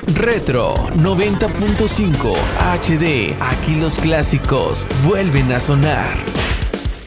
Retro 90.5 HD. Aquí los clásicos vuelven a sonar.